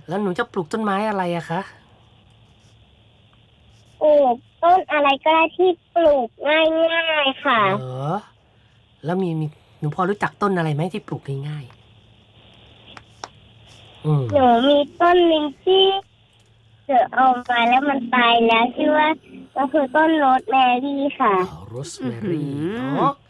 แล้วหนูจะปลูกต้นไม้อะไรอะคะปลูกต้นอะไรก็ได้ที่ปลูกง่ายๆค่ะเหรอแล้วมีหนูพอรู้จักต้นอะไรไหมที่ปลูกง่ายๆหนูมีต้นหนึ่งที่เกิดออกมาแล้วมันตายแล้วชื่อว่าก็คือต้นโรสแมรี่ค่ะโรสแมรี่อื้อหือเนาะ